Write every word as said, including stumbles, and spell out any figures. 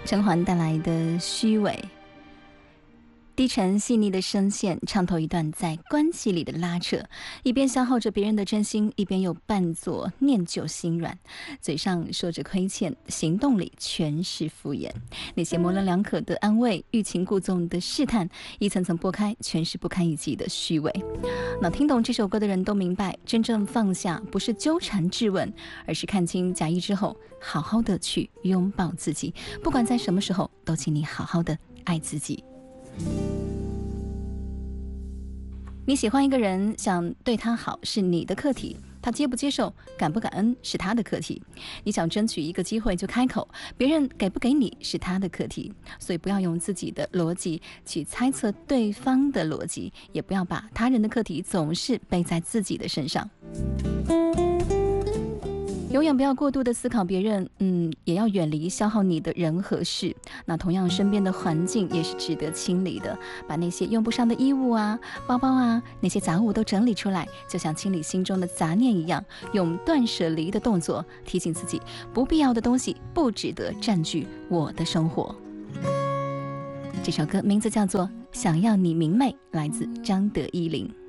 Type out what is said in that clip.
甄嬛带来的虚伪，低沉细腻的声线唱透一段在关系里的拉扯，一边消耗着别人的真心，一边又扮作念旧心软，嘴上说着亏欠，行动里全是敷衍。那些模棱两可的安慰，欲擒故纵的试探，一层层剥开，全是不堪一击的虚伪。那听懂这首歌的人都明白，真正放下不是纠缠质问，而是看清假意之后，好好的去拥抱自己。不管在什么时候，都请你好好的爱自己。你喜欢一个人，想对他好是你的课题，他接不接受、感不感恩是他的课题。你想争取一个机会就开口，别人给不给你是他的课题。所以不要用自己的逻辑去猜测对方的逻辑，也不要把他人的课题总是背在自己的身上。永远不要过度的思考别人，嗯，也要远离消耗你的人和事。那同样，身边的环境也是值得清理的，把那些用不上的衣物啊、包包啊，那些杂物都整理出来，就像清理心中的杂念一样，用断舍离的动作提醒自己，不必要的东西不值得占据我的生活。这首歌名字叫做《想要你明媚》，来自张德一玲。